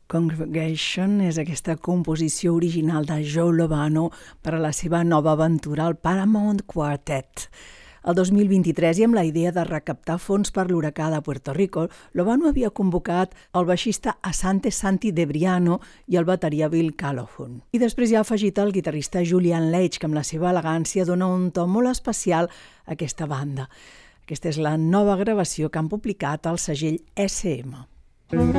Congregation és aquesta composició original de Joe Lovano per a la seva nova aventura, el Paramount Quartet. El 2023, i amb la idea de recaptar fons per l'huracà de Puerto Rico, Lovano havia convocat el baixista Asante Santi Debriano i el bateria Bill Calhoun. I després hi ha afegit el guitarrista Julian Leitch, que amb la seva elegància dona un to molt especial a aquesta banda. Aquesta és la nova gravació que han publicat al segell SM.